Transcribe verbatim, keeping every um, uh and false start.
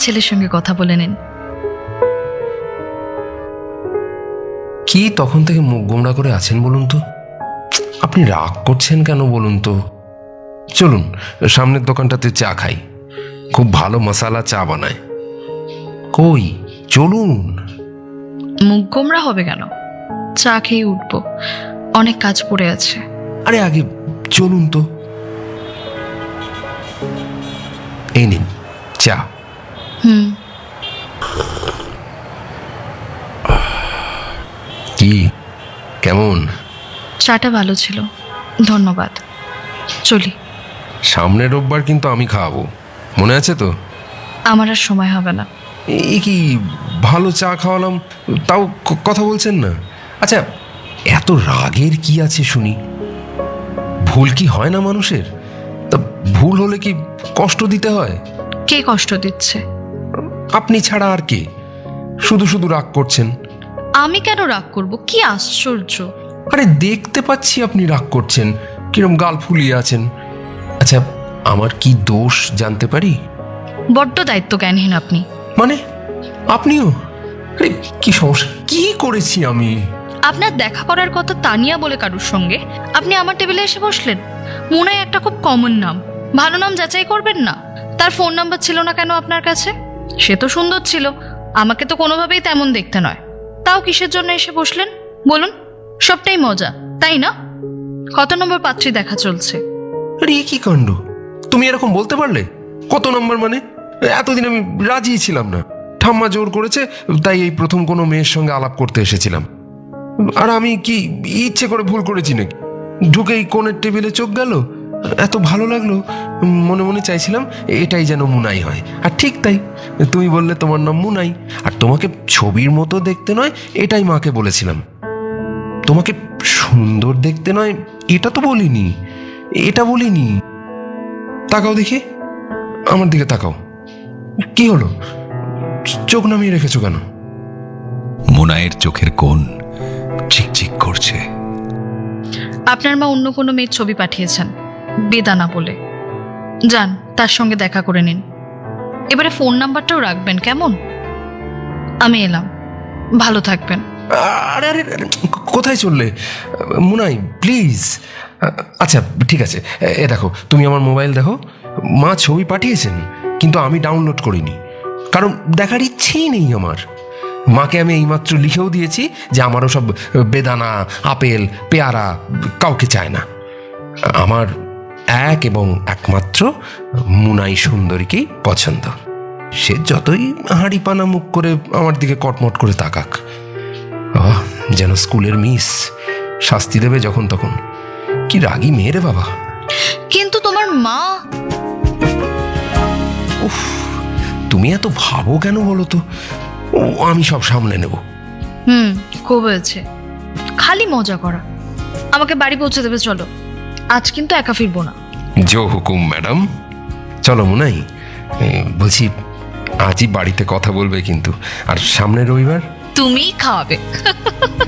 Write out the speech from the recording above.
ছেলের সঙ্গে কথা বলে নিন। কি তখন থেকে মুখ গোমড়া করে আছেন বলুন তো? আপনি রাগ করছেন কেন বলুন তো? চলুন সামনের দোকানটাতে চা খাই, খুব ভালো মশালা চা বানায়। কই চলুন। মুখ গোমরা হবে কেন? চা খেয়ে উঠবো, অনেক কাজ পড়ে আছে। আরে আগে চলুন তো। এই নিন চা। হুম। কি কেমন? চাটা ভালো ছিল, ধন্যবাদ। চলি। সামনের রোববার কিন্তু আমি খাওয়াবো, মনে আছে তো? আমার আর সময় হবে না। এই কি ভালো চা খাওয়ালাম, তাও ক- কথা বলছেন না? আচ্ছা এত রাগের কি আছে শুনি? ভুল কি হয় না মানুষের? তা ভুল হলে কি কষ্ট দিতে হয়? কে কষ্ট দিচ্ছে? আপনি ছাড়া আর কে? শুধু শুধু রাগ করছেন। আমি কেন রাগ করব? কি আশ্চর্য! আরে দেখতে পাচ্ছি আপনি রাগ করছেন, কিরম গাল ফুলিয়ে আছেন। আচ্ছা আমার কি দোষ জানতে পারি? বড্ড দায়িত্ব জ্ঞানহীন আপনি। মানে আপনিও? আরে কি সমস্যা, কি করেছি আমি? আপনার দেখা করার কথা তানিয়া বলে কারুর সঙ্গে আপনি আমার টেবিলে এসে বসলেন। মুনাই একটা খুব কমন নাম, ভালো নাম যাচাই করবেন না? তার ফোন নাম্বার ছিল না কেন আপনার কাছে? সে তো সুন্দর ছিল, আমাকে তো কোনোভাবেই তেমন দেখতে নয়। তাও কিসের জন্য এসে বসলেন বলুন? সবটাই মজা, তাই না? কত নম্বর পাত্রী দেখা চলছে? আরে এ কি কাণ্ড, তুমি এরকম বলতে পারলে? কত নম্বর মানে? এতদিন আমি রাজি ছিলাম না, ঠাম্মা জোর করেছে, তাই এই প্রথম কোনো মেয়ের সঙ্গে আলাপ করতে এসেছিলাম। আর আমি কি ইচ্ছে করে ভুল করেছি নাকি? ঢুকেই কোণের টেবিলে চোখ গেল, এত ভালো লাগলো, মনে মনে চাইছিলাম এটাই যেন মুনাই হয়। আর ঠিক তাই, তুমি বললে তোমার নাম মুনাই, আর তোমাকে ছবির মতো দেখতে নয় এটাই মাকে বলেছিলাম। তোমাকে সুন্দর দেখতে নয় এটা তো বলিনি, এটা বলিনি। তাকাও দেখি, আমার দিকে তাকাও। কি হলো, চোখ নামিয়ে রেখেছো কেন? মুনাইয়ের চোখের কোণ চিকচিক করছে। আপনার মা অন্য কোনো মেয়ের ছবি পাঠিয়েছেন বেদানা বলে, যান তার সঙ্গে দেখা করে নিন। এবারে ফোন নাম্বারটাও রাখবেন কেমন? আমি এলাম, ভালো থাকবেন। আরে আরে আরে, কোথায় চললে মুনাই, প্লিজ? আচ্ছা ঠিক আছে, এ দেখো তুমি আমার মোবাইল দেখো, মা ছবি পাঠিয়েছেন কিন্তু আমি ডাউনলোড করিনি, কারণ দেখার ইচ্ছেই নেই আমার। মাকে আমি এইমাত্র লিখেও দিয়েছি যে আমারও সব বেদানা, আপেল, পেয়ারা কাউকে চায় না, আমার এক এবং একমাত্র মুনাই সুন্দরীকেই পছন্দ। সে যতই হাঁড়ি পানা মুখ করে আমার দিকে কটমট করে তাকাক, আহ যেন স্কুলের মিস, শাস্তি দেবে যখন তখন। কি রাগী মেয়ে রে বাবা। কিন্তু তোমার মা। উফ, তুমি এত ভাবো কেন বলো তো? ও, আমি সব সামলে নেব। হুম, খুব হয়েছে, খালি মজা করা। আমাকে বাড়ি পৌঁছে দেবে, চলো। আজ কিন্তু একা ফিরবো না। জো হুকুম ম্যাডাম। চলো মুনাই, এ, বলছি আজই বাড়িতে কথা বলবে কিন্তু, আর সামনের রবিবার তুমিই খাওয়াবে।